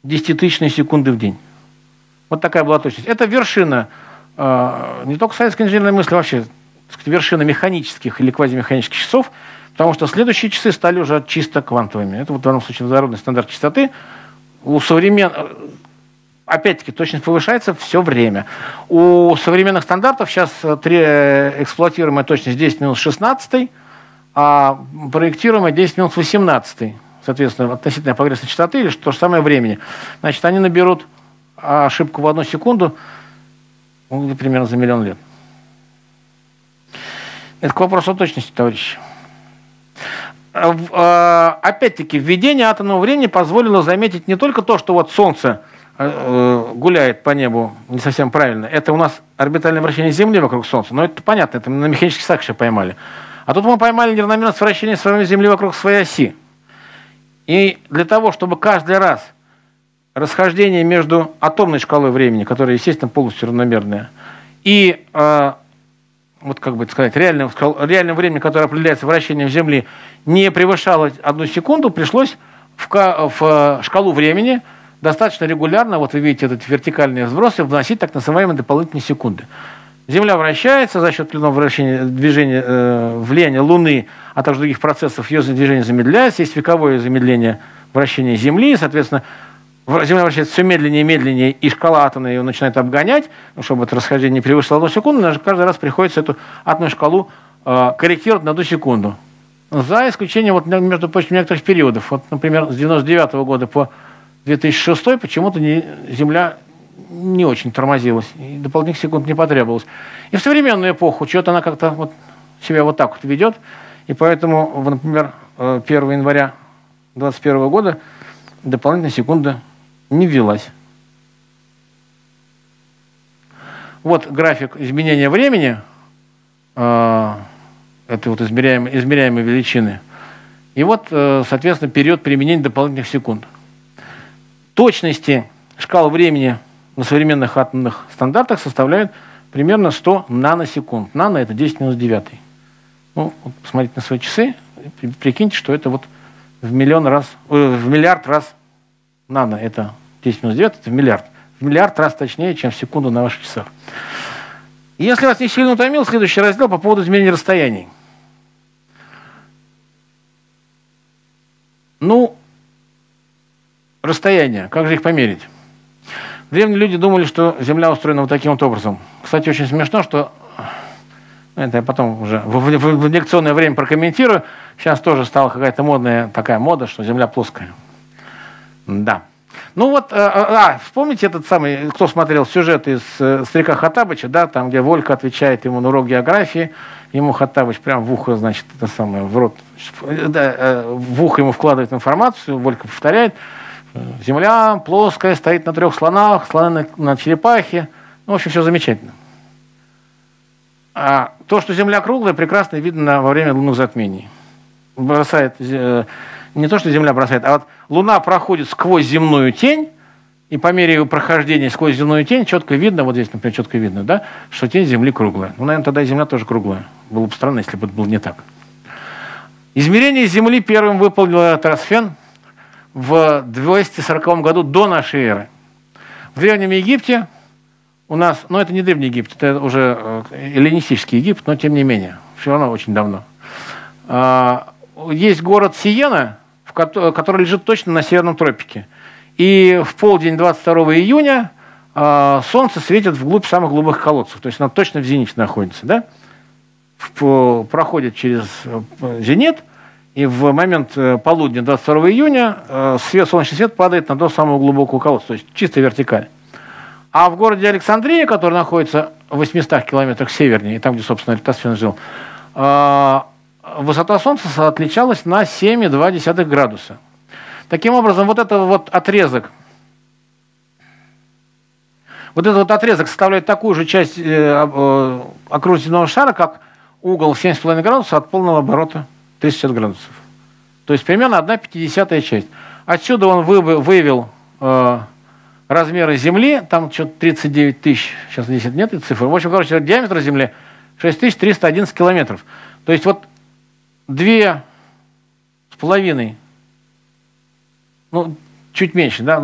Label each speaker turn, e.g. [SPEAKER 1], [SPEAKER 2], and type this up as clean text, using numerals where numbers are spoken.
[SPEAKER 1] десятитысячные секунды в день. Вот такая была точность. Это вершина не только советской инженерной мысли, вообще, так сказать, вершина механических или квазимеханических часов, потому что следующие часы стали уже чисто квантовыми. Это вот в данном случае международный стандарт частоты. Опять-таки, точность повышается все время. У современных стандартов сейчас эксплуатируемая точность 10 минус 16, а проектируемая 10 минус 18. Соответственно, относительная погрешность частоты или то же самое времени. Значит, они наберут ошибку в 1 секунду примерно за миллион лет. Это к вопросу о точности, товарищи. Опять-таки, введение атомного времени позволило заметить не только то, что вот Солнце гуляет по небу не совсем правильно. Это у нас орбитальное вращение Земли вокруг Солнца. Но это понятно, это мы на механических часах еще поймали. А тут мы поймали неравномерность вращения своей Земли вокруг своей оси. И для того, чтобы каждый раз расхождение между атомной шкалой времени, которая, естественно, полностью равномерная, и вот как бы сказать, реальным временем, которое определяется вращением Земли, не превышало 1 секунду, пришлось в шкалу времени достаточно регулярно, вот вы видите эти вертикальные сбросы, вносить так называемые дополнительные секунды. Земля вращается за счет влияния Луны, а также других процессов, ее движение замедляется, есть вековое замедление вращения Земли, соответственно, Земля вращается все медленнее и медленнее, и шкала атомная ее начинает обгонять, чтобы это расхождение не превышало 1 секунду, даже каждый раз приходится эту атомную шкалу корректировать на 1 секунду. За исключением, вот, между прочим, некоторых периодов. Вот, например, с 1999 года по 2006 почему-то Земля не очень тормозилась, и дополнительных секунд не потребовалось. И в современную эпоху что-то она как-то вот себя вот так вот ведет, и поэтому, например, 1 января 2021 года дополнительная секунда не ввелась. Вот график изменения времени, это вот измеряемые величины, и вот, соответственно, период применения дополнительных секунд. Точности шкал времени на современных атомных стандартах составляют примерно 100 наносекунд. Нано – это 10 минус 9. Ну, вот посмотрите на свои часы, прикиньте, что это вот в миллиард раз нано – это 10 минус 9, это в миллиард. В миллиард раз точнее, чем в секунду на ваших часах. Если вас не сильно утомил, следующий раздел по поводу изменения расстояний. Ну, расстояния, как же их померить? Древние люди думали, что Земля устроена вот таким вот образом. Кстати, очень смешно, что... Это я потом уже в лекционное время прокомментирую. Сейчас тоже стала какая-то модная такая мода, что Земля плоская. Да. Ну вот, вспомните этот самый, кто смотрел сюжет из «Старика Хоттабыча», да, там, где Волька отвечает ему на урок географии, ему Хоттабыч прям в ухо, значит, это самое, в рот, да, в ухо ему вкладывает информацию, Волька повторяет: Земля плоская, стоит на 3 слонах, слоны на черепахе. Ну, в общем, все замечательно. А то, что Земля круглая, прекрасно видно во время лунных затмений. Бросает, не то, что Земля бросает, а вот Луна проходит сквозь земную тень, и по мере ее прохождения сквозь земную тень четко видно, вот здесь, например, четко видно, да, что тень Земли круглая. Ну, наверное, тогда и Земля тоже круглая. Было бы странно, если бы это было не так. Измерение Земли первым выполнил Эратосфен в 240 году до нашей эры. В Древнем Египте у нас, ну это не Древний Египет, это уже эллинистический Египет, но тем не менее, все равно очень давно. Есть город Сиена, который лежит точно на северном тропике. И в полдень 22 июня солнце светит вглубь самых глубоких колодцев, то есть оно точно в зените находится, да? Проходит через зенит, и в момент полудня 22 июня солнечный свет падает на до самого глубокого колодца, то есть чисто вертикаль. А в городе Александрия, который находится в 800 километрах севернее, там, где, собственно, Эратосфен жил, высота Солнца отличалась на 7,2 градуса. Таким образом, вот этот вот отрезок составляет такую же часть окружности земного шара, как угол 7,5 градусов от полного оборота 360 градусов. То есть примерно 1/50 часть. Отсюда он выявил размеры Земли, там что-то 39 тысяч, сейчас здесь нет этой цифры. В общем, короче, диаметр Земли 6311 километров. То есть вот 2,5, ну, чуть меньше, да,